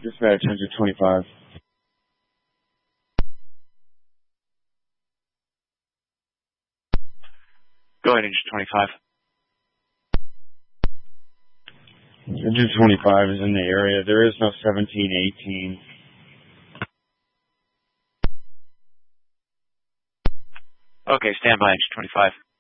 Dispatch, engine 25. Go ahead, engine 25. Engine 25 is in the area. There is no 1718. Okay, stand by, engine 25.